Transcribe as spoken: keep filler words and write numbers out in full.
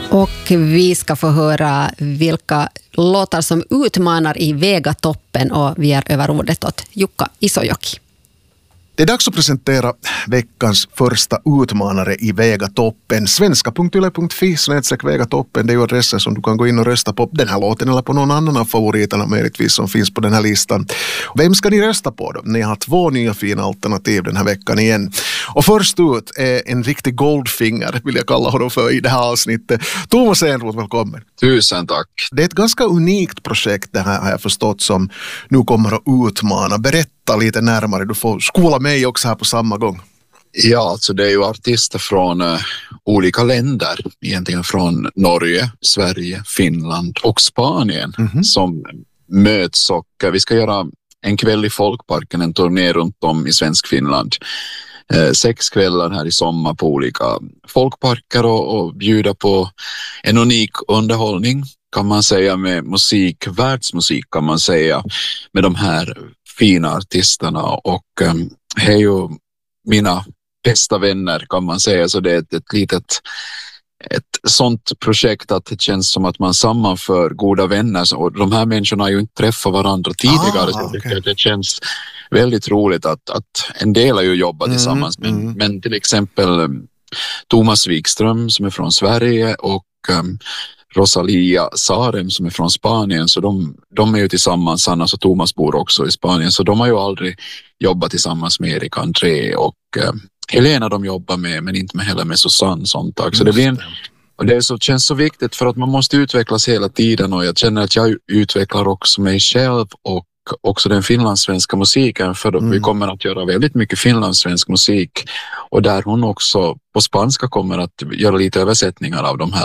Och vi ska få höra vilka låtar som utmanar i Vegatoppen, och vi är över ordet åt Jukka Isojoki. Det är dags att presentera veckans första utmanare i Vegatoppen. svenska punkt yle punkt fi snedstreck Vegatoppen, det är ju adressen som du kan gå in och rösta på den här låten eller på någon annan av favoriterna möjligtvis som finns på den här listan. Vem ska ni rösta på då? Ni har två nya fina alternativ den här veckan igen. Och först ut är en riktig Goldfinger, vill jag kalla honom för i det här avsnittet. Thomas Enroth, välkommen. Tusen tack. Det är ett ganska unikt projekt det här har jag förstått som nu kommer att utmana. Berätta lite närmare, du får skola mig också här på samma gång. Ja, alltså det är ju artister från uh, olika länder, egentligen från Norge, Sverige, Finland och Spanien mm-hmm. som möts, och uh, vi ska göra en kväll i Folkparken, en turné runt om i svensk Finland. Uh, sex kvällar här i sommar på olika folkparker och, och bjuda på en unik underhållning kan man säga, med musik, världsmusik kan man säga, med de här fina artisterna, och um, det är ju mina bästa vänner kan man säga, så det är ett, ett litet ett sånt projekt att det känns som att man sammanför goda vänner, och de här människorna har ju inte träffat varandra tidigare, ah, så okay. det känns väldigt roligt att, att en del har ju jobbat mm, tillsammans men, mm. men till exempel um, Thomas Wikström som är från Sverige och um, Rosalia Sarem som är från Spanien, så de, de är ju tillsammans, Anna och Thomas bor också i Spanien, så de har ju aldrig jobbat tillsammans med Erik André, och eh, Helena de jobbar med, men inte med heller med Susanne Sontag, så det blir en, och det är så, känns så viktigt för att man måste utvecklas hela tiden, och jag känner att jag utvecklar också mig själv och också den finlandssvenska musiken, för mm. vi kommer att göra väldigt mycket finlandssvensk musik, och där hon också på spanska kommer att göra lite översättningar av de här